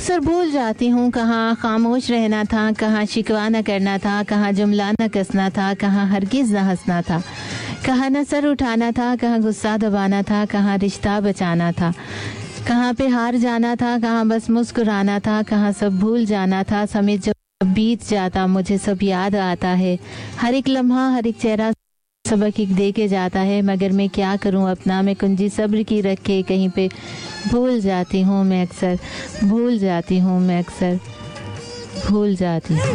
अक्सर भूल जाती हूँ कहाँ खामोश रहना था, कहाँ शिकवा न करना था, कहाँ जुमला न कसना था, कहाँ हरगिज़ न हंसना था, कहाँ न सर उठाना था, कहाँ गुस्सा दबाना था, कहाँ रिश्ता बचाना था, कहाँ पे हार जाना था, कहाँ बस मुस्कुराना था, कहाँ सब भूल जाना था। समय जब बीत जाता मुझे सब याद आता है, हर एक लम्हा हर एक चेहरा सबक एक दे के जाता है, मगर मैं क्या करूं अपना मैं कुंजी सब्र की रख के कहीं पे भूल जाती हूँ मैं अक्सर, भूल जाती हूँ मैं अक्सर, भूल जाती हूँ।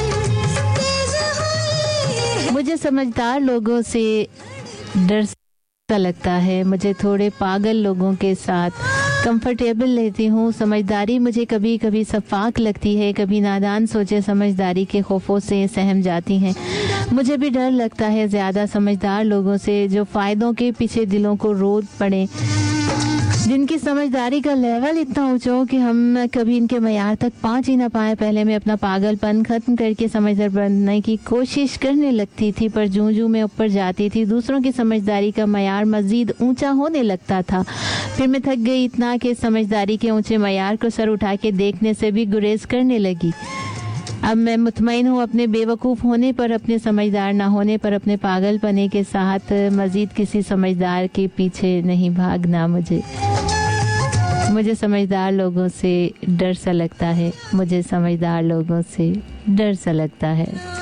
मुझे समझदार लोगों से डर सा लगता है, मुझे थोड़े पागल लोगों के साथ कंफर्टेबल लेती हूँ। समझदारी मुझे कभी कभी सफाक लगती है, कभी नादान सोचे समझदारी के खौफों से सहम जाती हैं। मुझे भी डर लगता है ज़्यादा समझदार लोगों से, जो फ़ायदों के पीछे दिलों को रोध पड़े, जिनकी समझदारी का लेवल इतना ऊंचा हो कि हम कभी इनके मयार तक पहुंच ही ना पाए। पहले मैं अपना पागलपन ख़त्म करके समझदार बनने की कोशिश करने लगती थी, पर जूं जूं मैं ऊपर जाती थी दूसरों की समझदारी का मयार मज़ीद ऊंचा होने लगता था। फिर मैं थक गई इतना कि समझदारी के ऊंचे मयार को सर उठा के देखने से भी गुरेज करने लगी। अब मैं मुतमईन हूँ अपने बेवकूफ़ होने पर, अपने समझदार ना होने पर, अपने पागलपने के साथ मज़ीद किसी समझदार के पीछे नहीं भागना। मुझे समझदार लोगों से डर सा लगता है, मुझे समझदार लोगों से डर सा लगता है।